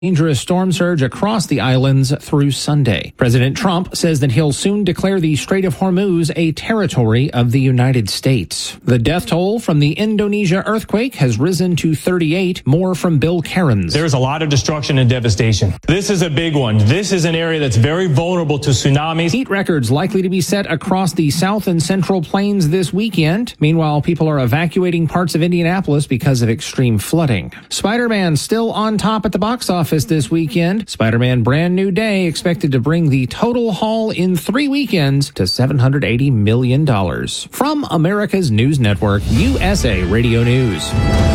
Dangerous storm surge across the islands through Sunday. President Trump says that he'll soon declare the Strait of Hormuz a territory of the United States. The death toll from the Indonesia earthquake has risen to 38. More from Bill Cairns. There's a lot of destruction and devastation. This is a big one. This is an area that's very vulnerable to tsunamis. Heat records likely to be set across the south and central plains this weekend. Meanwhile, people are evacuating parts of Indianapolis because of extreme flooding. Spider-Man still on top at the box office this weekend. Spider-Man Brand New Day expected to bring the total haul in 3 weekends to $780 million. From America's News Network, USA Radio News.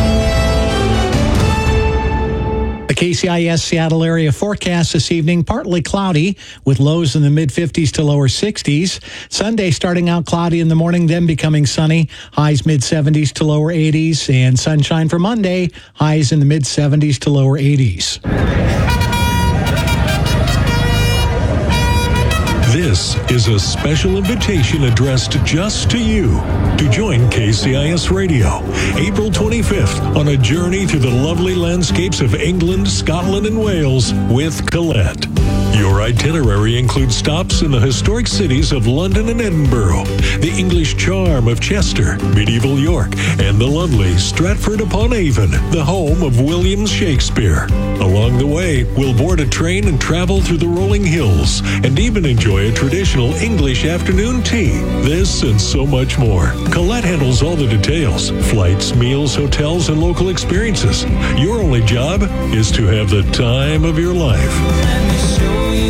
The KCIS Seattle area forecast this evening, partly cloudy with lows in the mid-50s to lower 60s. Sunday starting out cloudy in the morning, then becoming sunny. Highs mid-70s to lower 80s. And sunshine for Monday, highs in the mid-70s to lower 80s. This is a special invitation addressed just to you to join KCIS Radio April 25th on a journey through the lovely landscapes of England, Scotland, and Wales with Colette. Your itinerary includes stops in the historic cities of London and Edinburgh, the English charm of Chester, medieval York, and the lovely Stratford-upon-Avon, the home of William Shakespeare. Along the way, we'll board a train and travel through the rolling hills and even enjoy a traditional English afternoon tea. This and so much more. Colette handles all the details: flights, meals, hotels, and local experiences. Your only job is to have the time of your life.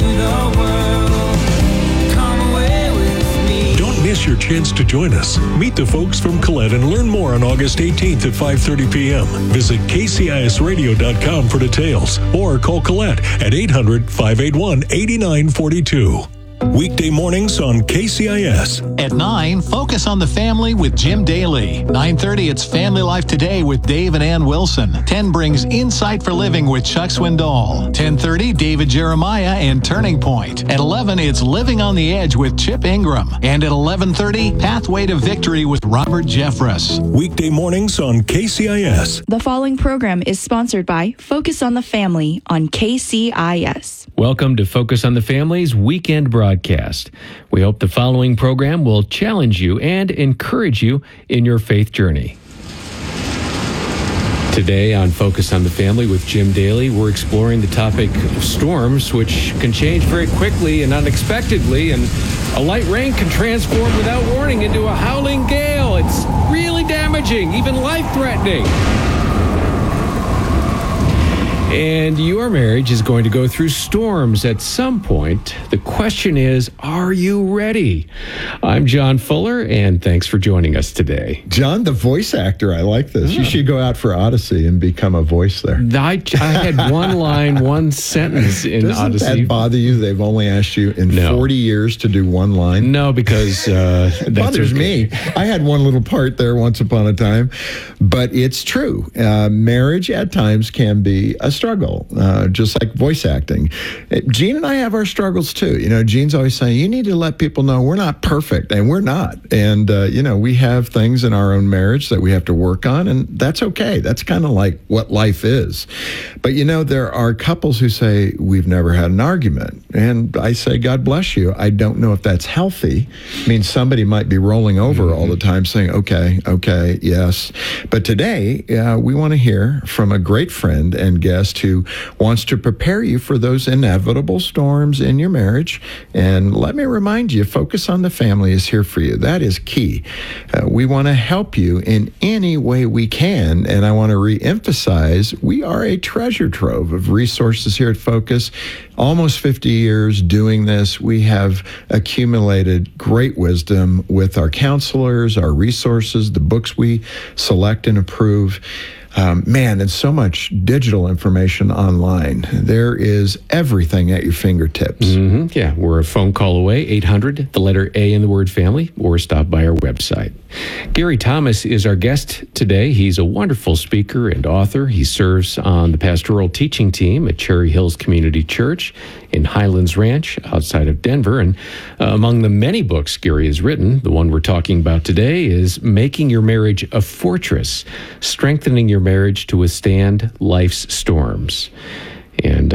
Don't miss your chance to join us. Meet the folks from Colette and learn more on August 18th at 5:30 p.m. Visit kcisradio.com for details or call Colette at 800-581-8942. Weekday mornings on KCIS. At 9, Focus on the Family with Jim Daly. 9:30, it's Family Life Today with Dave and Ann Wilson. 10 brings Insight for Living with Chuck Swindoll. 10:30, David Jeremiah and Turning Point. At 11, it's Living on the Edge with Chip Ingram. And at 11:30, Pathway to Victory with Robert Jeffress. Weekday mornings on KCIS. The following program is sponsored by Focus on the Family on KCIS. Welcome to Focus on the Family's weekend broadcast. We hope the following program will challenge you and encourage you in your faith journey. Today on Focus on the Family with Jim Daly, we're exploring the topic of storms, which can change very quickly and unexpectedly, and a light rain can transform without warning into a howling gale. It's really damaging, even life-threatening. And your marriage is going to go through storms at some point. The question is, are you ready? I'm John Fuller, and thanks for joining us today. John, the voice actor, I like this. You should go out for Odyssey and become a voice there. I had one line, one sentence in Odyssey. Doesn't that bother you? They've only asked you in 40 years to do one line? No, because it bothers me. I had one little part there once upon a time, but it's true. Marriage at times can be a struggle, just like voice acting. Gene and I have our struggles too. You know, Gene's always saying, you need to let people know we're not perfect, and we're not. And, we have things in our own marriage that we have to work on, and that's okay. That's kind of like what life is. But, there are couples who say, we've never had an argument. And I say, God bless you. I don't know if that's healthy. I mean, somebody might be rolling over all the time saying, okay, yes. But today, we want to hear from a great friend and guest who wants to prepare you for those inevitable storms in your marriage. And let me remind you, Focus on the Family is here for you. That is key. We want to help you in any way we can. And I want to reemphasize, we are a treasure trove of resources here at Focus. Almost 50 years doing this. We have accumulated great wisdom with our counselors, our resources, the books we select and approve. And so much digital information online. There is everything at your fingertips. Yeah, we're a phone call away, 800, the letter A in the word family, or stop by our website. Gary Thomas is our guest today. He's a wonderful speaker and author. He serves on the pastoral teaching team at Cherry Hills Community Church in Highlands Ranch outside of Denver. And among the many books Gary has written, the one we're talking about today is Making Your Marriage a Fortress, Strengthening Your Marriage to Withstand Life's Storms. And